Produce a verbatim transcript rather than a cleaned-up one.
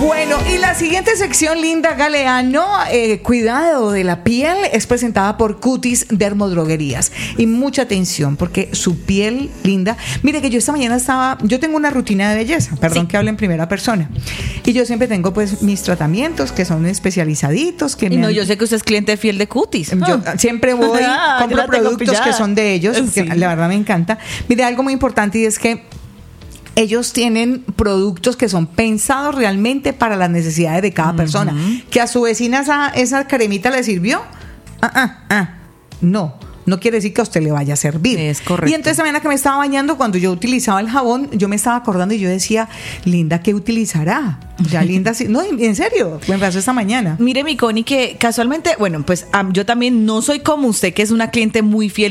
Bueno, y la siguiente sección, Linda Galeano, eh, cuidado de la piel, es presentada por Cutis Dermodroguerías. Y mucha atención, porque su piel, Linda, mire que yo esta mañana estaba, yo tengo una rutina de belleza, perdón sí. que hable en primera persona, y yo siempre tengo pues mis tratamientos que son especializaditos. Que y me no, han, yo sé que usted es cliente fiel de Cutis. Yo ah. siempre voy, ah, compro productos que son de ellos, sí. que la verdad me encanta. Mire, algo muy importante y es que ellos tienen productos que son pensados realmente para las necesidades de cada uh-huh. persona. Que a su vecina esa, esa cremita le sirvió. Ah, ah, ah. No. No quiere decir que a usted le vaya a servir. Es correcto. Y entonces, también que me estaba bañando, cuando yo utilizaba el jabón, yo me estaba acordando y yo decía, Linda, ¿qué utilizará? Ya, Linda, no, en serio, me pasó esta mañana. Mire, mi Connie, que casualmente, bueno, pues um, yo también no soy como usted, que es una cliente muy fiel